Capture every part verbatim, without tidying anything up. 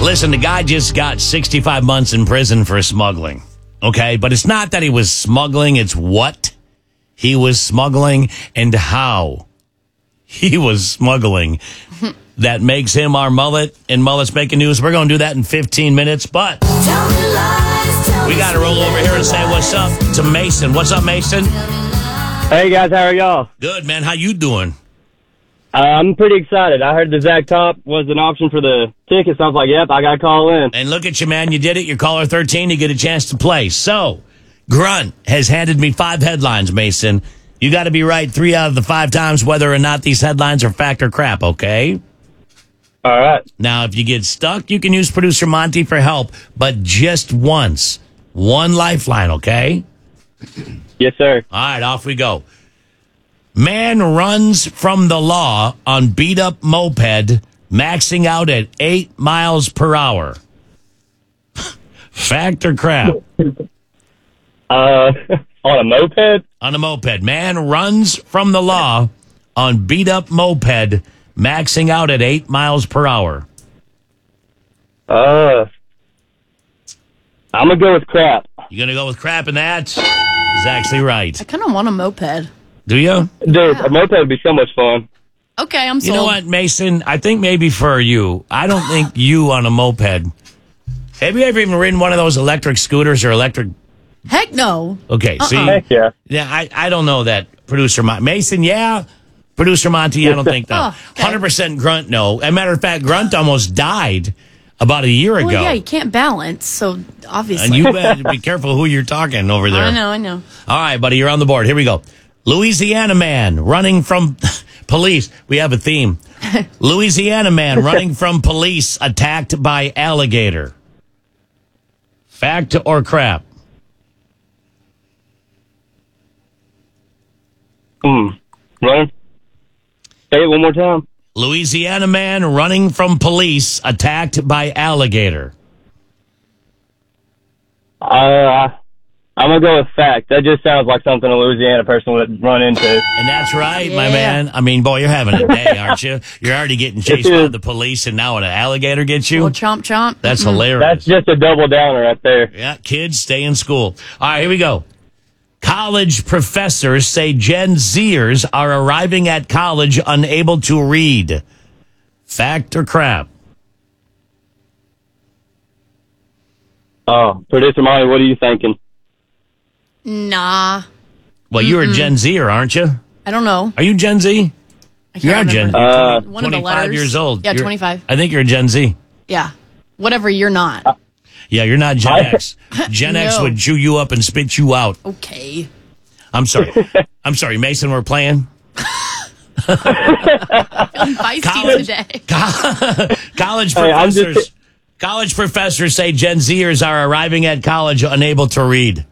Listen, the guy just got sixty-five months in prison for smuggling. Okay, but it's not that he was smuggling, it's what he was smuggling and how he was smuggling. That makes him our mullet, and Mullet's Making News. We're going to do that in fifteen minutes, but we got to roll over here and say what's up to Mason. What's up, Mason? Hey, guys, how are y'all? Good, man. How you doing? Uh, I'm pretty excited. I heard the Zach Top was an option for the tickets. I was like, yep, I got to call in. And look at you, man. You did it. You're caller thirteen. You get a chance to play. So, Grunt has handed me five headlines, Mason. You got to be right three out of the five times whether or not these headlines are fact or crap, okay? All right. Now, if you get stuck, you can use producer Monty for help, but just once. One lifeline, okay? Yes, sir. All right, off we go. Man runs from the law on beat-up moped, maxing out at eight miles per hour. Fact or crap? Uh, on a moped? On a moped. Man runs from the law on beat-up moped, maxing out at eight miles per hour. Uh, I'm going to go with crap. You going to go with crap, and that is actually right. I kind of want a moped. Do you? Dude, yeah. A moped would be so much fun. Okay, I'm sold. You know what, Mason? I think maybe for you. I don't think you on a moped. Have you ever even ridden one of those electric scooters or electric? Heck no. Okay, uh-uh. see? Heck yeah. Yeah, I, I don't know that. Producer Mon- Mason, yeah. Producer Monty, I don't think that. Oh, okay. one hundred percent Grunt, no. As a matter of fact, Grunt almost died about a year Well, ago. yeah, you can't balance, so obviously. And you better be careful who you're talking over there. I know, I know. All right, buddy, you're on the board. Here we go. Louisiana man running from police. We have a theme. Louisiana man running from police attacked by alligator. Fact or crap? Hmm. Running? Say it one more time. Louisiana man running from police attacked by alligator. Uh, I'm going to go with fact. That just sounds like something a Louisiana person would run into. And that's right, Yeah. my man. I mean, boy, you're having a day, aren't you? You're already getting chased by the police, and now an alligator gets you? Well, chomp chomp. That's Mm-mm. hilarious. That's just a double downer right there. Yeah, kids, stay in school. All right, here we go. College professors say Gen Zers are arriving at college unable to read. Fact or crap? Oh, producer Molly, what are you thinking? Nah. Well, you're a Gen Zer, aren't you? I don't know. Are you Gen Z? I can't You're a Gen remember. Uh, One of the twenty-five letters. years old. Yeah, You're- twenty-five. I think you're a Gen Z. Yeah. Whatever you're not. Yeah, you're not Gen I- X. Gen X No. would chew you up and spit you out. Okay. I'm sorry. I'm sorry, Mason, we're playing. Feisty College- today. College Hey, I'm just- professors college professors say Gen Zers are arriving at college unable to read.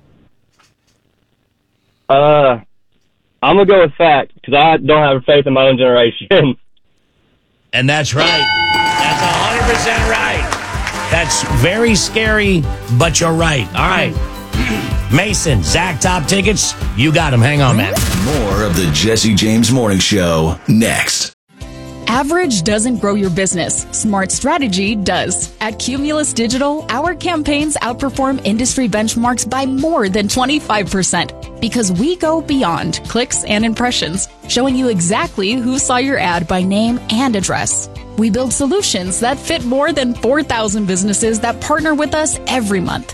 Uh, I'm going to go with fact because I don't have faith in my own generation. And that's right. That's one hundred percent right. That's very scary, but you're right. All right. Mason, Zach Top tickets. You got them. Hang on, man. More of the Jesse James Morning Show next. Average doesn't grow your business. Smart strategy does. At Cumulus Digital, our campaigns outperform industry benchmarks by more than twenty-five percent because we go beyond clicks and impressions, showing you exactly who saw your ad by name and address. We build solutions that fit more than four thousand businesses that partner with us every month.